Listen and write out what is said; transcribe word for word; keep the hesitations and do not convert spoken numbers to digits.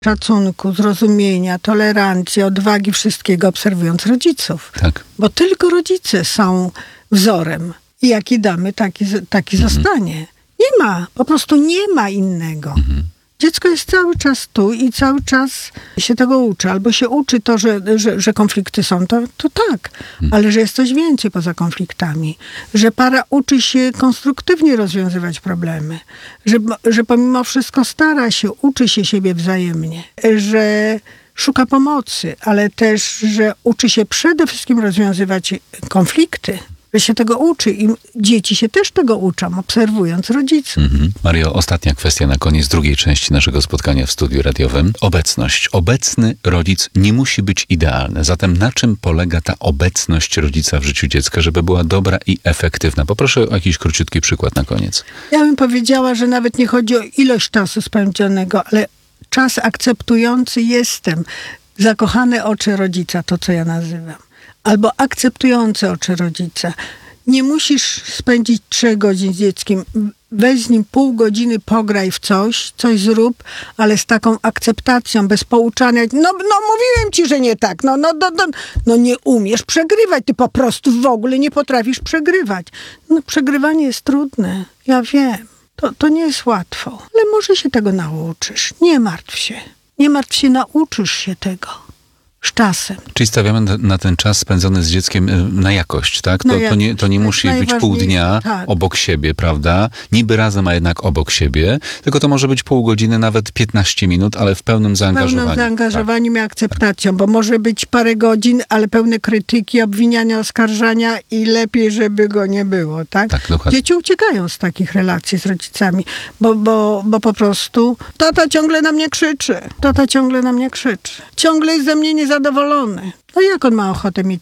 szacunku, zrozumienia, tolerancji, odwagi, wszystkiego, obserwując rodziców. Tak. Bo tylko rodzice są wzorem. I jaki damy, taki, taki mhm. zostanie. Nie ma, po prostu nie ma innego. Mhm. Dziecko jest cały czas tu i cały czas się tego uczy. Albo się uczy to, że, że, że konflikty są, to, to tak. Hmm. Ale że jest coś więcej poza konfliktami. Że para uczy się konstruktywnie rozwiązywać problemy. Że, że pomimo wszystko stara się, uczy się siebie wzajemnie. Że szuka pomocy, ale też, że uczy się przede wszystkim rozwiązywać konflikty. Że się tego uczy i dzieci się też tego uczą, obserwując rodziców. Mhm. Mario, ostatnia kwestia na koniec drugiej części naszego spotkania w studiu radiowym. Obecność. Obecny rodzic nie musi być idealny. Zatem na czym polega ta obecność rodzica w życiu dziecka, żeby była dobra i efektywna? Poproszę o jakiś króciutki przykład na koniec. Ja bym powiedziała, że nawet nie chodzi o ilość czasu spędzonego, ale czas akceptujący jestem. Zakochane oczy rodzica, to co ja nazywam. Albo akceptujące oczy rodzica. Nie musisz spędzić trzech godzin z dzieckiem. Weź z nim pół godziny, pograj w coś, coś zrób, ale z taką akceptacją, bez pouczania. No, no mówiłem ci, że nie tak. No, no, no, no, no nie umiesz przegrywać. Ty po prostu w ogóle nie potrafisz przegrywać. No przegrywanie jest trudne. Ja wiem. To, to nie jest łatwo. Ale może się tego nauczysz. Nie martw się. Nie martw się, nauczysz się tego. Z czasem. Czyli stawiamy na ten czas spędzony z dzieckiem na jakość, tak? To, na jakość, to, nie, to nie musi być pół dnia tak. obok siebie, prawda? Niby razem, a jednak obok siebie. Tylko to może być pół godziny, nawet piętnaście minut, ale w pełnym zaangażowaniu. W pełnym zaangażowaniu tak. i akceptacją, bo może być parę godzin, ale pełne krytyki, obwiniania, oskarżania i lepiej, żeby go nie było, tak? Tak, dokładnie. Dzieci uciekają z takich relacji z rodzicami, bo, bo, bo po prostu tata ciągle na mnie krzyczy. Tata ciągle na mnie krzyczy. Ciągle jest ze mnie niezadowolony. No jak on ma ochotę mieć